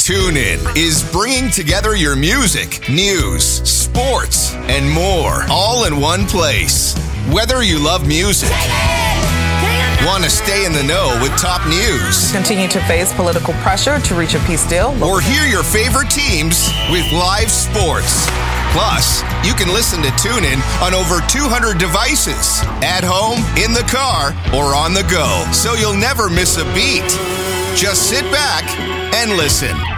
TuneIn is bringing together your music, news, sports, and more, all in one place. Whether you love music, want to stay in the know with top news, continue to face political pressure to reach a peace deal, or hear your favorite teams with live sports. Plus, you can listen to TuneIn on over 200 devices, at home, in the car, or on the go, so you'll never miss a beat. Just sit back and listen.